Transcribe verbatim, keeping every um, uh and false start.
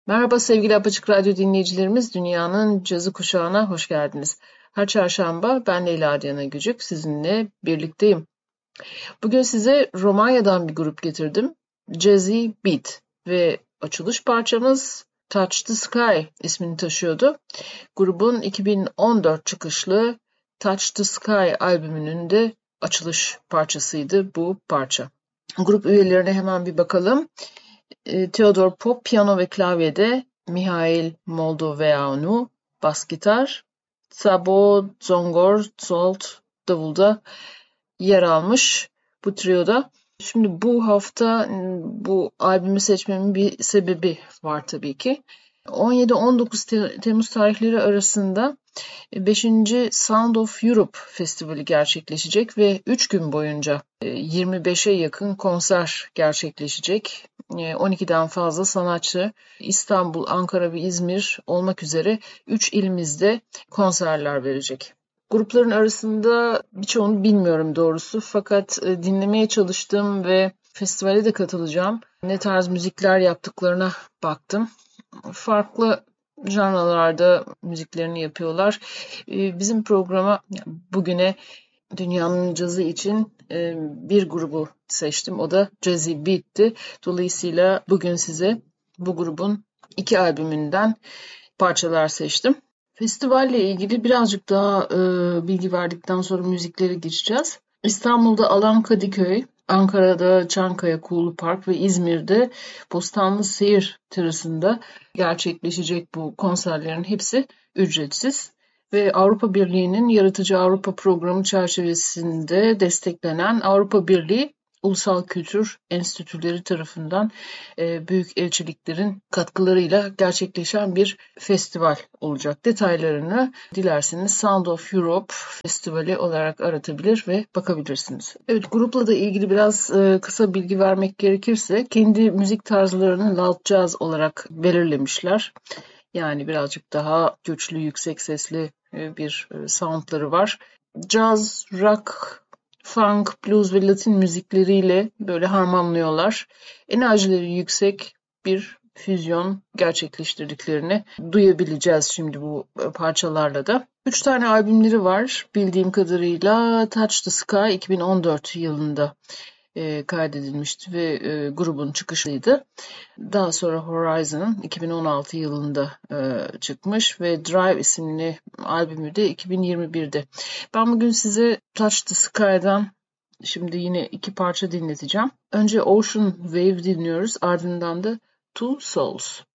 Merhaba sevgili Apaçık Radyo dinleyicilerimiz, Dünyanın Cazı Kuşağı'na hoş geldiniz. Her çarşamba ben Leyla Diana Gücük sizinle birlikteyim. Bugün size Romanya'dan bir grup getirdim. Jazzy Beat ve açılış parçamız Touch the Sky ismini taşıyordu. Grubun iki bin on dört çıkışlı Touch the Sky albümünün de açılış parçasıydı bu parça. Grup üyelerine hemen bir bakalım. Theodor Pop piyano ve klavyede, Mihail Moldoveanu bas gitar, Szabo Zongorzsolt davulda yer almış bu trioda. Şimdi bu hafta bu albümü seçmemin bir sebebi var tabii ki. on yedi on dokuz Temmuz tarihleri arasında beşinci Sound of Europe Festivali gerçekleşecek ve üç gün boyunca yirmi beşe yakın konser gerçekleşecek. on ikiden fazla sanatçı İstanbul, Ankara ve İzmir olmak üzere üç ilimizde konserler verecek. Grupların arasında birçoğunu bilmiyorum doğrusu, fakat dinlemeye çalıştım ve festivale de katılacağım. Ne tarz müzikler yaptıklarına baktım. Farklı janralarda müziklerini yapıyorlar. Bizim programa bugüne Dünyanın Cazı için bir grubu seçtim. O da Jazzy Beat'ti. Dolayısıyla bugün size bu grubun iki albümünden parçalar seçtim. Festivalle ilgili birazcık daha e, bilgi verdikten sonra müziklere geçeceğiz. İstanbul'da Alan Kadıköy, Ankara'da Çankaya Kuğulu Park ve İzmir'de Bostanlı Seyir Terası'nda gerçekleşecek bu konserlerin hepsi ücretsiz ve Avrupa Birliği'nin Yaratıcı Avrupa Programı çerçevesinde desteklenen Avrupa Birliği Ulusal Kültür Enstitüleri tarafından e, büyük elçiliklerin katkılarıyla gerçekleşen bir festival olacak. Detaylarını dilerseniz Sound of Europe Festivali olarak aratabilir ve bakabilirsiniz. Evet, grupla da ilgili biraz e, kısa bilgi vermek gerekirse kendi müzik tarzlarını loud jazz olarak belirlemişler. Yani birazcık daha güçlü, yüksek sesli e, bir e, soundları var. Jazz, rock, funk, blues ve Latin müzikleriyle böyle harmanlıyorlar. Enerjileri yüksek bir füzyon gerçekleştirdiklerini duyabileceğiz şimdi bu parçalarla da. Üç tane albümleri var bildiğim kadarıyla. Touch the Sky iki bin on dört yılında e, kaydedilmişti ve e, grubun çıkışıydı. Daha sonra Horizon iki bin on altı yılında e, çıkmış ve Drive isimli albümü de iki bin yirmi birde. Ben bugün size Touch the Sky'dan şimdi yine iki parça dinleteceğim. Önce Ocean Wave dinliyoruz, ardından da Two Souls.